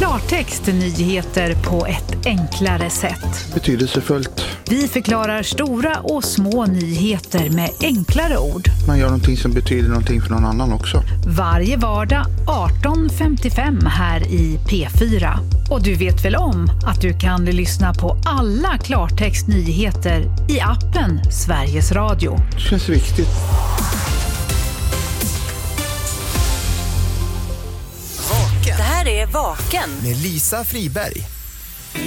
Klartext nyheter på ett enklare sätt. Betydelsefullt. Vi förklarar stora och små nyheter med enklare ord. Man gör någonting som betyder någonting för någon annan också. Varje vardag 18:55 här i P4. Och du vet väl om att du kan lyssna på alla Klartext nyheter i appen Sveriges Radio. Det känns viktigt. Det här är Vaken med Lisa Friberg.